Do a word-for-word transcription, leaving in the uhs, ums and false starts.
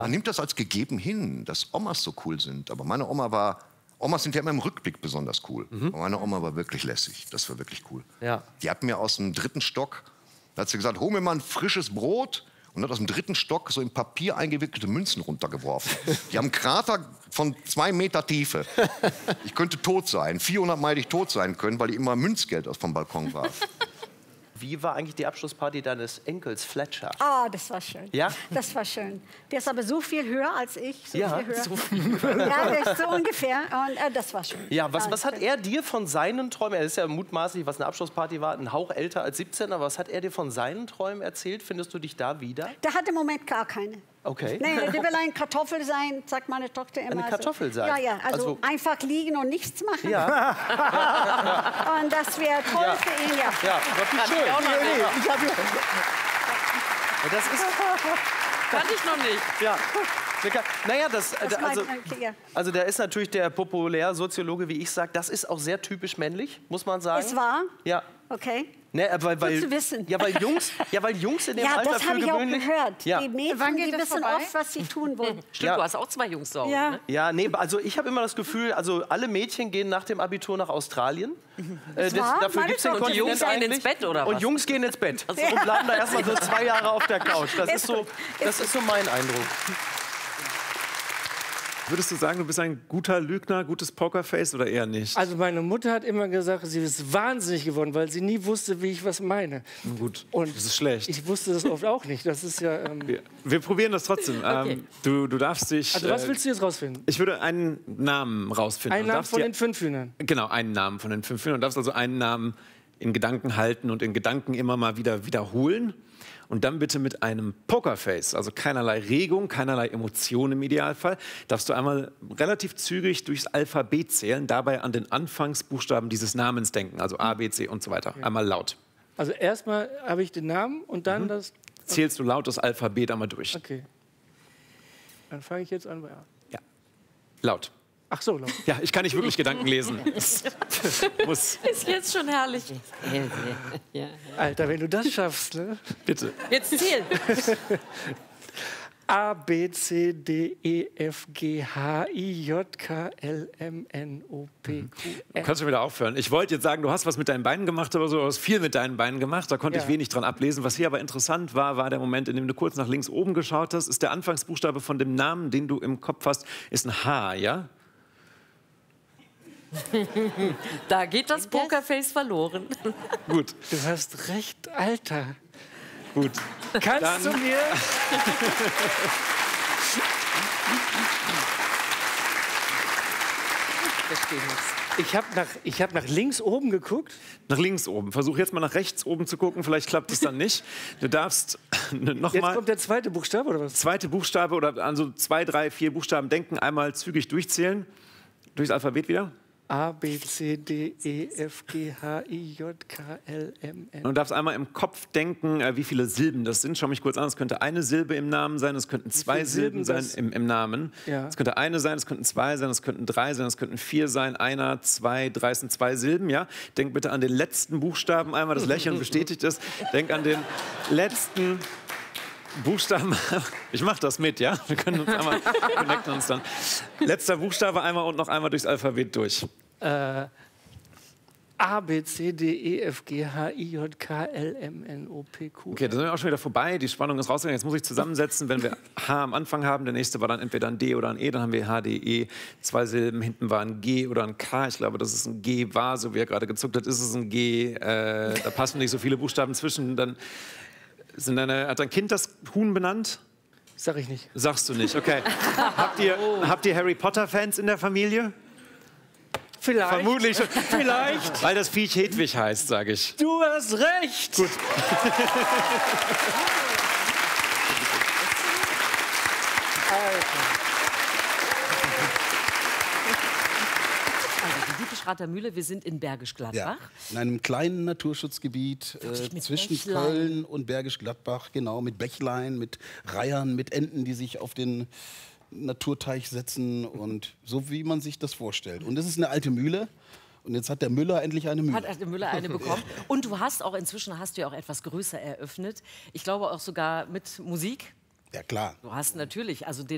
Man nimmt das als gegeben hin, dass Omas so cool sind. Aber meine Oma war... Omas sind ja immer im Rückblick besonders cool. Mhm. Aber meine Oma war wirklich lässig. Das war wirklich cool. Ja. Die hat mir aus dem dritten Stock, da hat sie gesagt, hol mir mal ein frisches Brot. Und hat aus dem dritten Stock so in Papier eingewickelte Münzen runtergeworfen. Die haben einen Krater von zwei Meter Tiefe. Ich könnte tot sein, vierhundert Mal hätte ich tot sein können, weil die immer Münzgeld aus vom Balkon warf. Wie war eigentlich die Abschlussparty deines Enkels Fletcher? Ah, das war schön. Ja? Das war schön. Der ist aber so viel höher als ich. So ja, viel höher. so viel höher. Ja, der ist so ungefähr. Und äh, das war schön. Ja, was, was hat er dir von seinen Träumen, er ist ja mutmaßlich, was eine Abschlussparty war, ein Hauch älter als siebzehn, aber was hat er dir von seinen Träumen erzählt? Findest du dich da wieder? Der hat im Moment gar keine. Okay. Nee, der will eine Kartoffel sein, sagt meine Tochter immer. Eine Kartoffel also, sein? Ja, ja, also, Also einfach liegen und nichts machen. Ja. Und das wäre toll Ja. für ihn, ja. Ja, das ist schön. Das ist... Kann ich noch nicht. Ja. Naja, das, Das also, meint- okay, ja. also da ist natürlich der Populärsoziologe, wie ich sage, das ist auch sehr typisch männlich, muss man sagen. Es war? Ja. Okay. Ne, weil, weil, Gut zu wissen. Ja, weil Jungs, ja, weil Jungs in dem Ja, Alter das für habe ich auch gewöhnlich... gehört. Ja. Die Mädchen, Wann geht die das wissen vorbei? oft, was sie tun wollen. Stimmt, Ja. du hast auch zwei Jungs zu Hause, Ja. ne? Ja, nee, also ich habe immer das Gefühl, also alle Mädchen gehen nach dem Abitur nach Australien. Äh, das, wahr? dafür Meine gibt es den Tochter. Und die Jungs Kontinent gehen eigentlich. ins Bett, oder Und was? Jungs gehen ins Bett und bleiben da erstmal so zwei Jahre auf der Couch. Das Ist ist so, gut. das ist so mein Eindruck. Würdest du sagen, du bist ein guter Lügner, gutes Pokerface oder eher nicht? Also meine Mutter hat immer gesagt, sie ist wahnsinnig geworden, weil sie nie wusste, wie ich was meine. Gut, Und das ist schlecht. ich wusste das oft auch nicht. Das ist ja. Ähm, wir, wir probieren das trotzdem. Okay. Ähm, du, du darfst dich... also was äh, willst du jetzt rausfinden? Ich würde einen Namen rausfinden. Einen Du Namen darfst von dir- den fünf Hühnern. Genau, einen Namen von den fünf Hühnern. Du darfst also einen Namen in Gedanken halten und in Gedanken immer mal wieder wiederholen. Und dann bitte mit einem Pokerface, also keinerlei Regung, keinerlei Emotion im Idealfall, darfst du einmal relativ zügig durchs Alphabet zählen, dabei an den Anfangsbuchstaben dieses Namens denken, also A, B, C und so weiter. Einmal laut. Also erstmal habe ich den Namen und dann das. Zählst du laut das Alphabet einmal durch. Okay. Dann fange ich jetzt an bei A. Ja. Laut. Ach so, laut. Ja, ich kann nicht wirklich Gedanken lesen. Das muss, Ist jetzt schon herrlich. Alter, wenn du das schaffst, ne? bitte. Jetzt zähl. A, B, C, D, E, F, G, H, I, J, K, L, M, N, O, P, Q, Du R. kannst schon wieder aufhören. Ich wollte jetzt sagen, du hast was mit deinen Beinen gemacht oder so, du hast viel mit deinen Beinen gemacht. Da konnte Ja. ich wenig dran ablesen. Was hier aber interessant war, war der Moment, in dem du kurz nach links oben geschaut hast. Ist der Anfangsbuchstabe von dem Namen, den du im Kopf hast, ist ein H, ja? Da geht das Pokerface verloren. Gut, Du hast recht, Alter. gut. Kannst Dann- du mir... Verstehe nichts. Ich habe nach, ich hab nach links oben geguckt. Nach links oben. Versuch jetzt mal nach rechts oben zu gucken, vielleicht klappt es dann nicht. Du darfst Jetzt nochmal kommt der zweite Buchstabe, oder was? zweite Buchstabe oder an so zwei, drei, vier Buchstaben denken, einmal zügig durchzählen. Durchs Alphabet wieder. A, B, C, D, E, F, G, H, I, J, K, L, M, N. Und du darfst einmal im Kopf denken, äh, wie viele Silben das sind. Schau mich kurz an, es könnte eine Silbe im Namen sein, es könnten zwei viele Silben Silben sein das- im, im Namen. Ja. Es könnte eine sein, es könnten zwei sein, es könnten drei sein, es könnten vier sein, einer, zwei, drei, es sind zwei Silben, ja. Denk bitte an den letzten Buchstaben einmal, das Lächeln bestätigt es. Denk an den letzten Buchstaben. Ich mache das mit, ja. Wir können uns einmal, connecten uns dann. Letzter Buchstabe einmal und noch einmal durchs Alphabet durch. Äh, A, B, C, D, E, F, G, H, I, J, K, L, M, N, O, P, Q. Okay, da sind wir auch schon wieder vorbei. Die Spannung ist rausgegangen. Jetzt muss ich zusammensetzen. Wenn wir H am Anfang haben, der nächste war dann entweder ein D oder ein E. Dann haben wir H, D, E. Zwei Silben. Hinten war ein G oder ein K. Ich glaube, dass es ein G war, so wie er gerade gezuckt hat. Ist es ein G? Äh, da passen nicht so viele Buchstaben zwischen. Dann sind eine, hat dein Kind das Huhn benannt? Sag ich nicht. Sagst du nicht. Okay. Habt ihr, habt ihr Harry Potter-Fans in der Familie? Vielleicht. Vermutlich schon. Vielleicht. Weil das Viech Hedwig heißt, sage ich. Du hast recht. Gut. Also die Diepeschrather Mühle, wir sind in Bergisch Gladbach. Ja, in einem kleinen Naturschutzgebiet äh, mit zwischen Bächlein. Köln und Bergisch Gladbach, genau, mit Bächlein, mit Reihern, mit Enten, die sich auf den Naturteich setzen und so, wie man sich das vorstellt. Und das ist eine alte Mühle und jetzt hat der Müller endlich eine Mühle. Hat der Müller eine bekommen. Und du hast auch, inzwischen hast du ja auch etwas größer eröffnet. Ich glaube auch sogar mit Musik. Ja, klar. Du hast natürlich, also den